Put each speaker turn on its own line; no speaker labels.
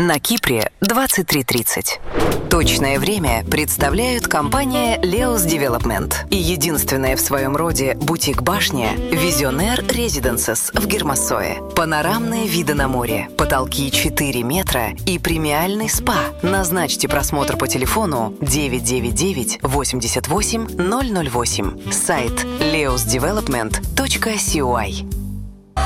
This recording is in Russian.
На Кипре 23:30. Точное время представляют компания Leos Development и единственная в своем роде бутик-башня Visionaire Residences в Гермассое. Панорамные виды на море, потолки 4 метра и премиальный спа. Назначьте просмотр по телефону 999 88 008. Сайт leosdevelopment.coy.